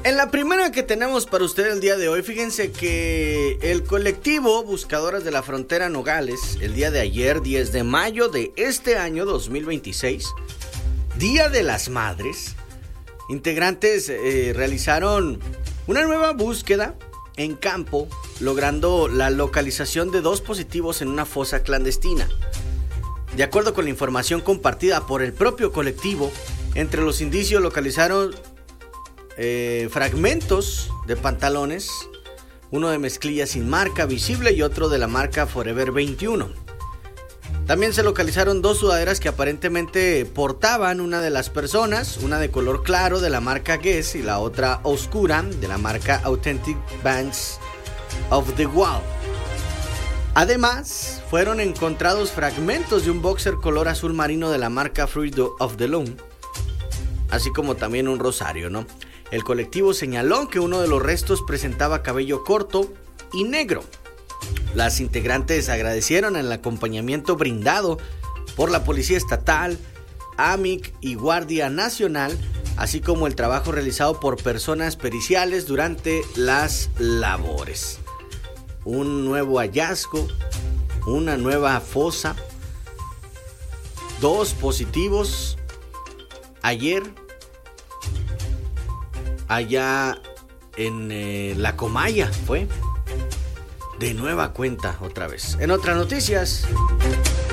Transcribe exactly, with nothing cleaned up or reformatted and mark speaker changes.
Speaker 1: En la primera que tenemos para usted el día de hoy, fíjense que el colectivo Buscadoras de la Frontera Nogales, el día de ayer, diez de mayo de este año dos mil veintiséis, Día de las Madres, integrantes eh, realizaron una nueva búsqueda en campo, logrando la localización de dos positivos en una fosa clandestina. De acuerdo con la información compartida por el propio colectivo, entre los indicios localizaron eh, fragmentos de pantalones, uno de mezclilla sin marca visible y otro de la marca Forever veintiuno. También se localizaron dos sudaderas que aparentemente portaban una de las personas, una de color claro de la marca Guess y la otra oscura de la marca Authentic Bands of the Wall. Además, fueron encontrados fragmentos de un boxer color azul marino de la marca Fruit of the Loom, así como también un rosario, ¿no? El colectivo señaló que uno de los restos presentaba cabello corto y negro. Las integrantes agradecieron el acompañamiento brindado por la Policía Estatal, A M I C y Guardia Nacional, así como el trabajo realizado por personas periciales durante las labores. Un nuevo hallazgo, una nueva fosa, dos positivos ayer allá en eh, La Comaya, fue de nueva cuenta otra vez. En otras noticias,